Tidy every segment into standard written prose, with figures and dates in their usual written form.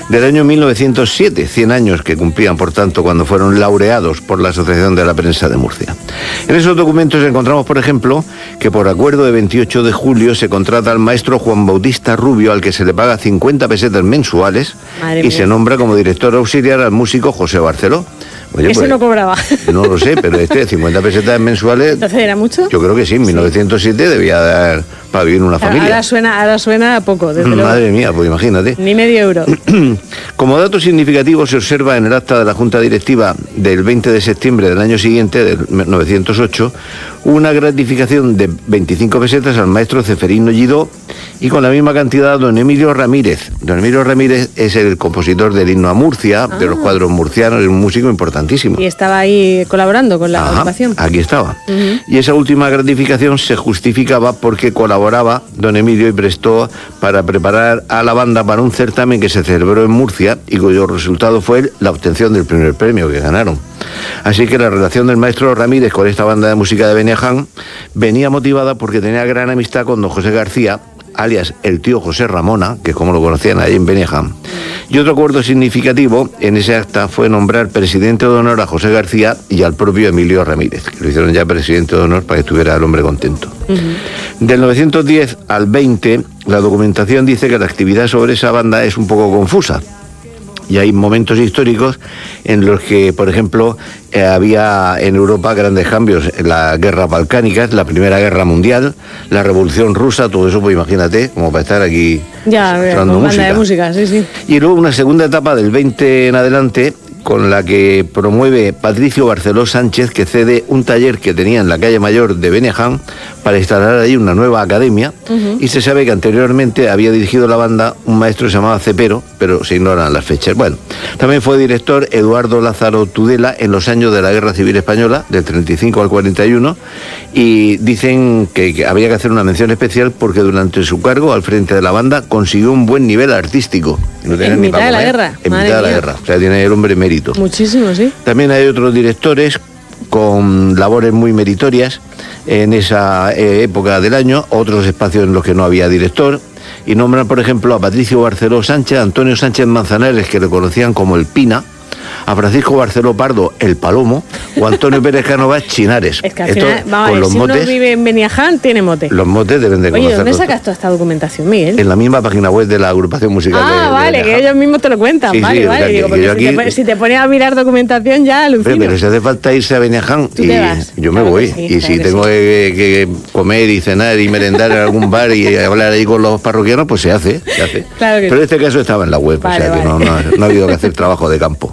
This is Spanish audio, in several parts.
del año 1907, 100 años que cumplían, por tanto, cuando fueron laureados por la Asociación de la Prensa de Murcia. En esos documentos encontramos, por ejemplo, que por acuerdo de 28 de julio se contrata al maestro Juan Bautista Rubio, al que se le paga 50 pesetas mensuales, y se nombra como director auxiliar al músico José Barceló. Oye, ese pues, no cobraba. No lo sé, pero 50 pesetas mensuales... ¿Entonces era mucho? Yo creo que sí, en 1907 debía dar para vivir una familia. Ahora suena a poco, desde luego. Madre mía, pues imagínate. Ni medio euro. Como dato significativo se observa en el acta de la Junta Directiva del 20 de septiembre del año siguiente, del 1908, una gratificación de 25 pesetas al maestro Ceferino Lledó y con la misma cantidad a don Emilio Ramírez. Don Emilio Ramírez es el compositor del himno a Murcia, de los cuadros murcianos, es un músico importantísimo. Y estaba ahí colaborando con la agrupación. Aquí estaba. Y esa última gratificación se justificaba porque colaboraba don Emilio y prestó para preparar a la banda para un certamen que se celebró en Murcia y cuyo resultado fue la obtención del primer premio que ganaron. Así que la relación del maestro Ramírez con esta banda de música de Beneján venía motivada porque tenía gran amistad con don José García, alias el tío José Ramona, que es como lo conocían ahí en Beneján. Y otro acuerdo significativo en ese acta fue nombrar presidente de honor a José García y al propio Emilio Ramírez, que lo hicieron ya presidente de honor para que estuviera el hombre contento. Del 910 al 20, la documentación dice que la actividad sobre esa banda es un poco confusa. Y hay momentos históricos en los que, por ejemplo, había en Europa grandes cambios. La guerra balcánica, la Primera Guerra Mundial, la Revolución Rusa, todo eso, pues imagínate, como para estar aquí escuchando música. Banda de música, sí, sí. Y luego una segunda etapa del 20 en adelante, con la que promueve Patricio Barceló Sánchez, que cede un taller que tenía en la calle Mayor de Beneján para instalar ahí una nueva academia, y se sabe que anteriormente había dirigido la banda un maestro que se llamaba Cepero, pero se ignoran las fechas. Bueno, también fue director Eduardo Lázaro Tudela en los años de la Guerra Civil Española, del 35 al 41, y dicen que habría que hacer una mención especial porque durante su cargo al frente de la banda consiguió un buen nivel artístico. No en mitad de la guerra. En mitad de la guerra, o sea, tiene el hombre mérito. Muchísimo, sí. También hay otros directores con labores muy meritorias en esa época del año, otros espacios en los que no había director, y nombran, por ejemplo, a Patricio Barceló Sánchez, a Antonio Sánchez Manzanares, que le conocían como el Pina, a Francisco Barceló Pardo, el Palomo, o Antonio Pérez Cánovas, Chinares. Es que al final, vamos a ver, si uno vive en Beneján, tiene mote. Los motes deben de conocerlos. Oye, ¿dónde sacas toda esta documentación, Miguel? En la misma página web de la agrupación musical de vale, que ellos mismos te lo cuentan. Sí, vale. Digo, porque aquí... si te pones a mirar documentación ya alucino. Pero si hace falta irse a Beneján, y yo me voy. Sí, y si tengo que comer y cenar y merendar en algún bar y hablar ahí con los parroquianos, pues se hace. Claro que pero en este caso estaba en la web, o sea que no ha habido que hacer trabajo de campo.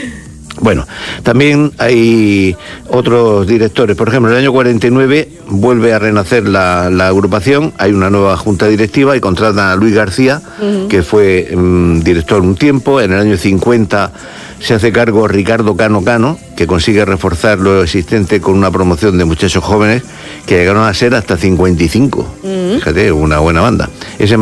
Bueno, también hay otros directores. Por ejemplo, en el año 49 vuelve a renacer la agrupación, hay una nueva junta directiva y contratan a Luis García, que fue director un tiempo. En el año 50 se hace cargo Ricardo Cano, que consigue reforzar lo existente con una promoción de muchachos jóvenes que llegaron a ser hasta 55. Fíjate, una buena banda. Ese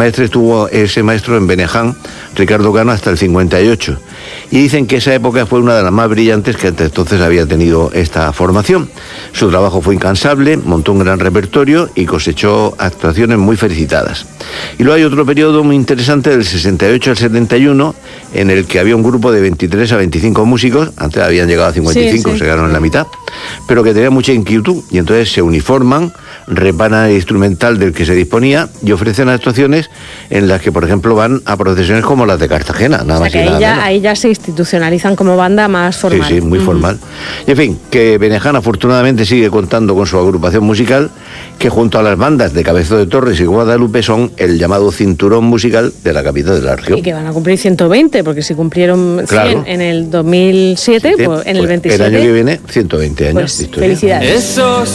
maestro en Beneján, Ricardo Cano, hasta el 58. Y dicen que esa época fue una de las más brillantes que hasta entonces había tenido esta formación. Su trabajo fue incansable, montó un gran repertorio y cosechó actuaciones muy felicitadas. Y luego hay otro periodo muy interesante del 68 al 71, en el que había un grupo de 23 a 25 músicos, antes habían llegado a 55, se quedaron en la mitad, pero que tenían mucha inquietud, y entonces se uniforman, reparan el instrumental del que se disponía y ofrecen actuaciones en las que, por ejemplo, van a procesiones como las de Cartagena, nada más y nada menos. Ahí ya se institucionalizan como banda más formal. Sí, muy formal. Y en fin, que Beneján afortunadamente sigue contando con su agrupación musical, que junto a las bandas de Cabezo de Torres y Guadalupe son el llamado cinturón musical de la capital de la región. Y que van a cumplir 120, porque si cumplieron 100 en el 2007, pues en el 27... El año que viene, 120 años. Pues, felicidades.